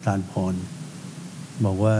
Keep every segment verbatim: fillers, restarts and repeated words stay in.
านพรบอกว่า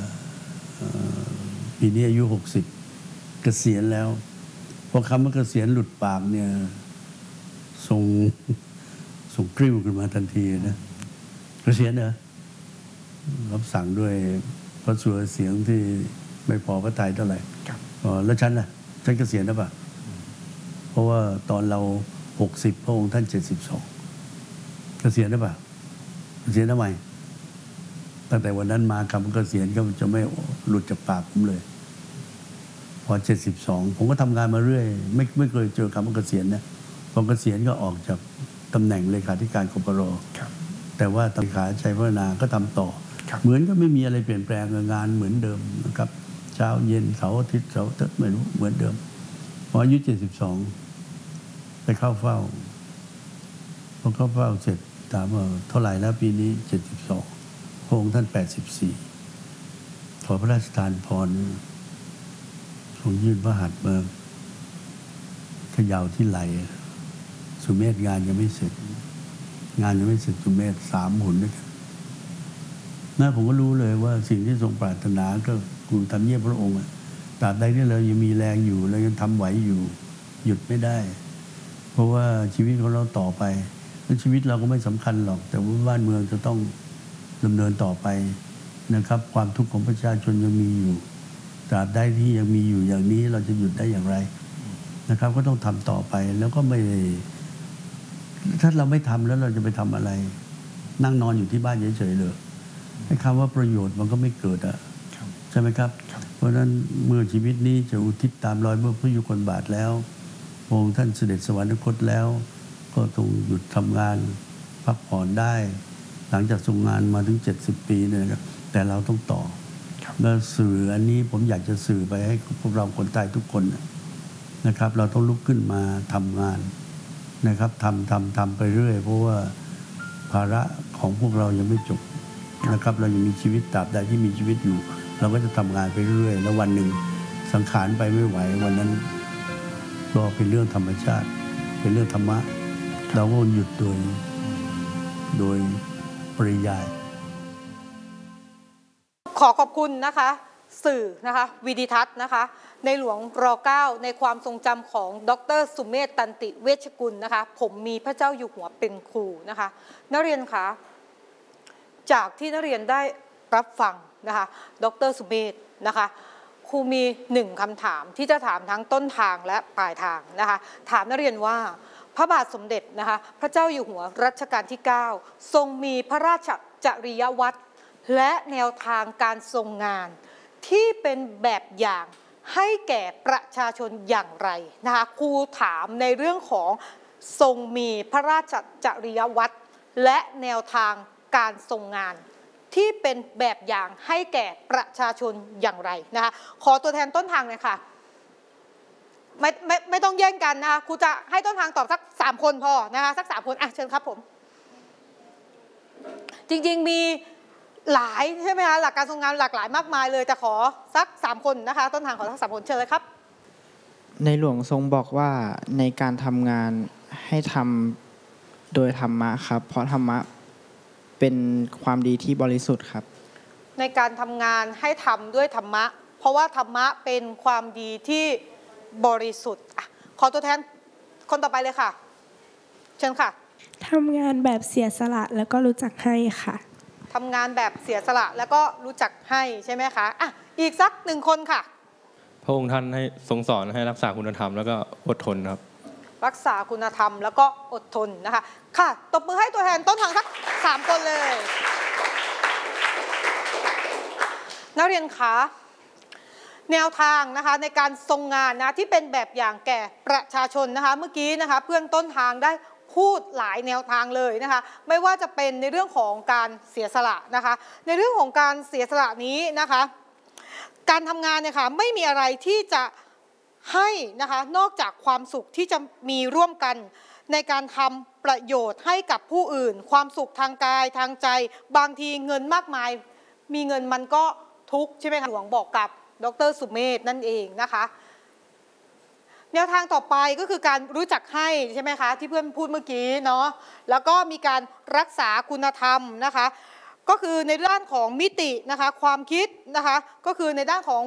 ปีนี้อายุหกสิบเกษียณแล้วพอคำว่าเกษียณหลุดปากเนี่ยส่งส่งกริ้วขึ้นมาทันทีนะเกษียณเหรอรับสั่งด้วยพระสุรเสียงที่ไม่พอพระทัยเท่าไหร่แล้วฉันล่ะฉันเกษียณแล้วป่ะเพราะว่าตอนเราหกสิบพระองค์ท่านเจ็ดสิบสองเกษียณแล้วป่ะเกษียณทำไมตั้งแต่วันนั้นมาคำเกษียณก็จะไม่หลุดจากปากผมเลยพอเจ็ดสิบสองผมก็ทำงานมาเรื่อยไม่ไม่เคยเจอคำว่าเกษียณนะพอเกษียณก็ออกจากตำแหน่งเลขาธิการกปร.แต่ว่าเลขาชัยพัฒนาก็ทำต่อเหมือนก็ไม่มีอะไรเปลี่ยนแปลงงานเหมือนเดิมนะครับเช้าเย็นเสาร์อาทิตย์เสาร์อาทิตย์ไม่รู้เหมือนเดิมพออายุเจ็ดสิบสองไปเข้าเฝ้าพอเข้าเฝ้าเสร็จถามว่าเท่าไหร่แล้วปีนี้เจ็ดสิบสองพระองค์ท่านแปดสิบสี่ขอพระราชทานพรทรงยื่นพระหัตถ์มาเขย่าที่ไหล่สุเมธงานยังไม่เสร็จงานยังไม่เสร็จสุเมธสามหุนด้วยกันน่าผมก็รู้เลยว่าสิ่งที่ทรงปรารถนาก็คือทำเยี่ยมพระองค์ตราบใดที่เรายังมีแรงอยู่เรายังทำไหวอยู่หยุดไม่ได้เพราะว่าชีวิตของเราต่อไปแล้วชีวิตเราก็ไม่สำคัญหรอกแต่ว่าบ้านเมืองจะต้องดำเนินต่อไปนะครับความทุกข์ของประชาชนยังมีอยู่ตราบใดที่ยังมีอยู่อย่างนี้เราจะหยุดได้อย่างไรนะครับก็ต้องทำต่อไปแล้วก็ไม่ถ้าเราไม่ทำแล้วเราจะไปทำอะไรนั่งนอนอยู่ที่บ้านเฉยๆเลยให้คำว่าประโยชน์มันก็ไม่เกิดอ่ะใช่ไหมครับเพราะฉะนั้นเมื่อชีวิตนี้จะอุทิศตามรอยเมื่อพระยุคลบาทแล้วพระองค์ท่านเสด็จสวรรคตแล้วก็ต้องหยุดทำงานพักผ่อนได้หลังจากทรงงานมาถึงเจ็ดสิบปีเนี่ยนะครับแต่เราต้องต่อและสื่ออันนี้ผมอยากจะสื่อไปให้พวกเราคนไทยทุกคนนะครับเราต้องลุกขึ้นมาทำงานนะครับทำทำทำไปเรื่อยเพราะว่าภาระของพวกเรายังไม่จบนะครับเรายังมีชีวิตตราบใดที่มีชีวิตอยู่เราก็จะทำงานไปเรื่อยแล้ววันหนึ่งสังขารไปไม่ไหววันนั้นก็เป็นเรื่องธรรมชาติเป็นเรื่องธรรมะเราก็หยุดโดยโดยปริยายขอขอบคุณนะคะสื่อนะคะวิดิทัศน์นะคะในหลวงร.เก้าในความทรงจำของดร.สุเมธ ตันติเวชกุลนะคะผมมีพระเจ้าอยู่หัวเป็นครูนะคะนักเรียนคะจากที่นักเรียนได้รับฟังนะคะดร.สุเมธนะคะครูมีหนึ่งคำถามที่จะถามทั้งต้นทางและปลายทางนะคะถามนักเรียนว่าพระบาทสมเด็จนะคะพระเจ้าอยู่หัวรัชกาลที่เก้าทรงมีพระราชจริยวัตรและแนวทางการทรงงานที่เป็นแบบอย่างให้แก่ประชาชนอย่างไรนะคะครูถามในเรื่องของทรงมีพระราชจริยวัตรและแนวทางการทรงงานที่เป็นแบบอย่างให้แก่ประชาชนอย่างไรนะคะขอตัวแทนต้นทางเลยค่ะไม่ไม่ไม่ต้องแย่งกันนะคะครูจะให้ต้นทางตอบสักสามคนพอนะคะสักสามคนอ่ะเชิญครับผมจริงๆมีหลายใช่ไหมคะหลักการทรงงานหลากหลายมากมายเลยแต่ขอสักสามคนนะคะต้นทางขอสักสามคนเชิญเลยครับในหลวงทรงบอกว่าในการทำงานให้ทำโดยธรรมะครับเพราะธรรมะเป็นความดีที่บริสุทธิ์ครับในการทำงานให้ทำด้วยธรรมะเพราะว่าธรรมะเป็นความดีที่บริสุทธิ์อ่ะขอตัวแทนคนต่อไปเลยค่ะเชิญค่ะทำงานแบบเสียสละแล้วก็รู้จักให้ค่ะทำงานแบบเสียสละแล้วก็รู้จักให้ใช่ไหมคะอ่ะอีกสักหนึ่งคนค่ะพระองค์ท่านให้ทรงสอนให้รักษาคุณธรรมแล้วก็อดทนครับรักษาคุณธรรมแล้วก็อดทนนะคะค่ะตบมือให้ตัวแทนต้นทางสักสามคนเลยนักเรียนคะแนวทางนะคะในการทรงงานนะที่เป็นแบบอย่างแก่ประชาชนนะคะเมื่อกี้นะคะเพื่อนต้นทางได้พูดหลายแนวทางเลยนะคะไม่ว่าจะเป็นในเรื่องของการเสียสละนะคะในเรื่องของการเสียสละนี้นะคะการทำงานเนี่ยค่ะไม่มีอะไรที่จะให้นะคะนอกจากความสุขที่จะมีร่วมกันในการทำประโยชน์ให้กับผู้อื่นความสุขทางกายทางใจบางทีเงินมากมายมีเงินมันก็ทุกข์ใช่ไหมคะหลวงบอกกับดร.สุเมธนั่นเองนะคะแนวทางต่อไปก็คือการรู้จักให้ใช่ไหมคะที่เพื่อนพูดเมื่อกี้เนาะแล้วก็มีการรักษาคุณธรรมนะคะก็คือในด้านของมิตินะคะความคิดนะคะก็คือในด้านของ